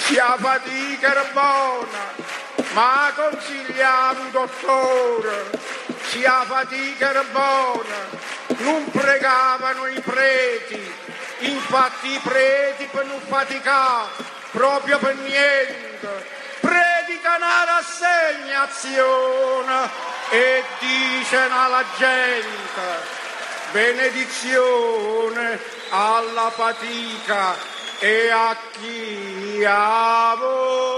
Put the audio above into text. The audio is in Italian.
sia fatica era buona, ma consigliamo dottore, sia fatica era buona, non pregavano i preti, infatti i preti per non faticare, proprio per niente, predicano la rassegnazione e dicono alla gente benedizione alla fatica e a chi ha voglia.